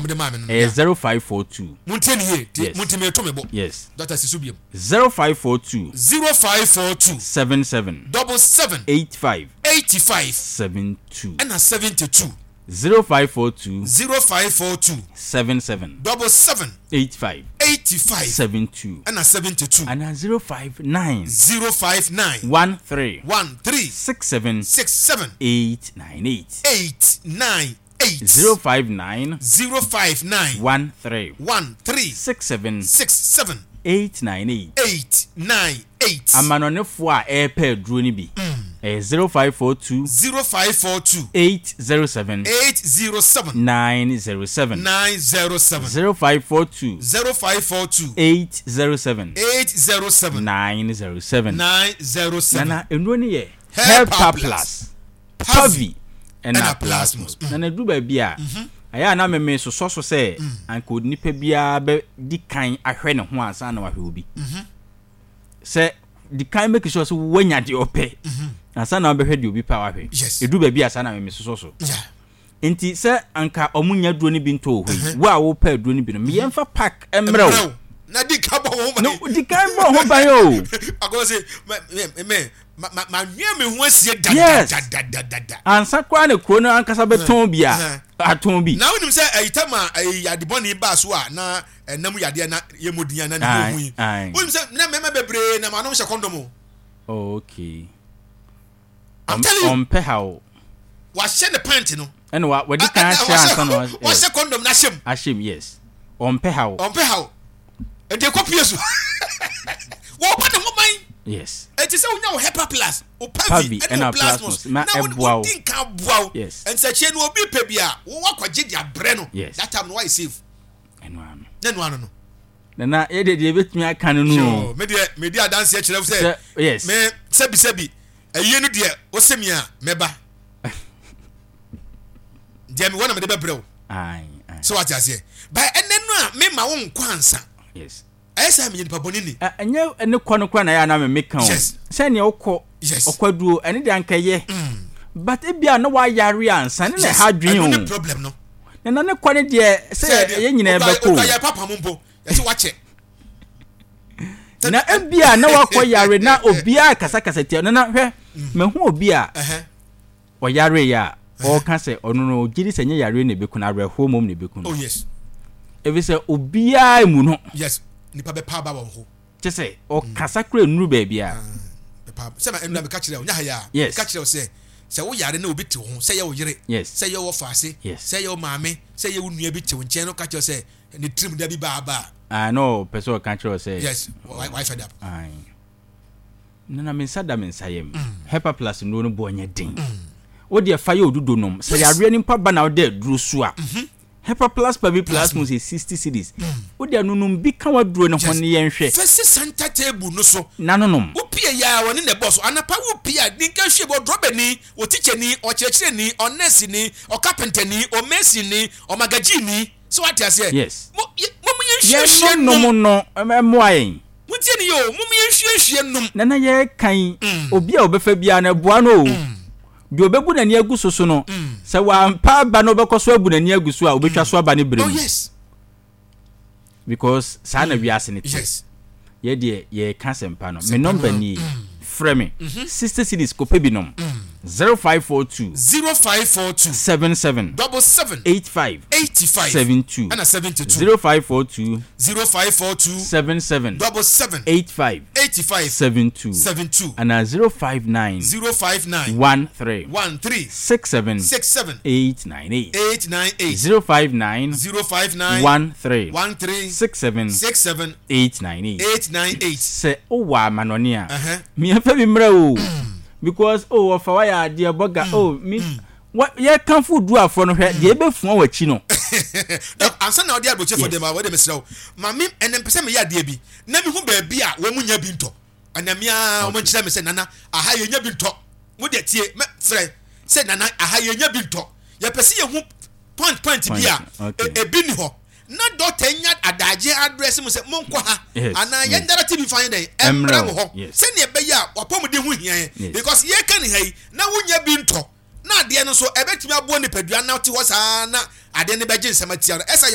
the man 0542 Munteni Muntime Tomebo. Yes. Dr. Sisubium. 0542 77 85 72 and a 72 0542 77 85 72 and a 72 and a 059 13 67 898 898 059 13 67 898 amanonefo a airpay duro ni bi 0542 807 907 0542 807 907 nana enu ni ye Helper Plus Pavi ena Plasmos nana du ba bia aya na meme so say anko nipa bia be di kan ahwe ne ho ansa na wahwe obi say di kan make sure so wanya de ope ansa na be hwe de obi pa wahwe edu ba bia asa na meme so enti say anka omunya duro ni bi nto ho wa wo pa duro ni bi no me yemfa pack emrew na di ka bo ho no di kan bo ho ban yo ago say me nwe me ho asie da. Ansa kwa ne kro no ankasa beton bia aton bi na wonim say ayitama yade boni ba so a na enam yade na yemodinya na ne hu wonim say na mema bebre na manom hye condom. Okay, I'm telling you pe how wa hye ne pant no and what di kan hye ansa no wa hye condom na hyem yes pe how e de kopie so wo pa ne ho ban. Yes. And to say we know Helper Plus, or Pavi and Plasmos. Now we think wow. Yes. And such a no be pebia. We walk with Jidia Breno. Yes. That time why safe. And one. Then one no. Then I did bit me I can know. Media dance here say. Yes. Me sebi. A yenu dear Osemia meba. Dear me one of the bebro. Aye. So what I say. By and then me my own kwansa. Yes. Esa me nipa bonini enye ene kwa na ya na me meka o se ne okwaduo ene de anka ye but e bia na wa yare ansa ne ha dwen o no problem no na ne kwa ne de se ye nyina e be ko ya papa mumbo ye se wache na e bia na wa kwa yare na obia kasa tie na hwe me hu obia o yare ya o ka se onu no giri se nye yare ne be ku na reho mom ne be ku no. Oh yes e be se obia mu no. Yes. Nipa be pa ba wo ho te say o kasa kura nuru ba bia be pa se ma enu na be ka kire o nya ha ya ka kire o se wo yare na obi te ho se ye wo yire se ye wo faase se ye wo maame se ye wo nua bi te wo nche no ka kire o se ni trim da bi ba no person ka kire o se yes why fed up ai nana me sada me nsayem Helper Plus no bo nya din wo de fa ye odudo nom se yare ni pa ba na wo de duro so a Helper Plus Pavi Plasmos is 60 cedis. Odi anunum bi kan waduro ne ho ne yenhwe. First center table no so. Nanonum. Wo pia ya woni ne boss. Anapa wo pia din kan hwe bo drobe ni, wo teacher ni, o church ni, o nurse ni, o carpenter ni, o mason ni, o magaji ni. So what you say? Yes. Mo yenhwe no mo ayen. Mo tie ni yo, mo yenhwe num. Nana ye kan obi a obefa bia na boa no. Bi obebu na ni agu so no se wa pa ba no bekoso abu na ni agu so a obetwa so aba ne brem. Oh yes. Because sa na wiase ne. Yes. Ye de ye ka sempa no. Me number ni frame 60 cedis ko pe binom 0542 77 85 72 and 72 0542 77 85 72 and 059 13 67 898 059 13 67 898 se o wa manonia mi afa bi mra o because of why dear boga me what ye can food do afro no hwe de be fun wachi no ansa na odi aboche for dem a we dem sraw ma me enem pese me ya de bi na mi hu ba bi a wo munya bi nto anamia o mo kire me se nana aha ye nya bi nto wo de tie me frɛ se nana aha ye nya bi nto ye pese ye hu point bi a e bi ni ho na doctor nya adaje address mu se monko ha ana ye ndara bi fan den emra mo ho se ne be ya wapomde hu hian because ye kan hai na wonya bi nto na ade no so ebetimi abo ne padua na te ho saa na ade ne beje nsamatia esa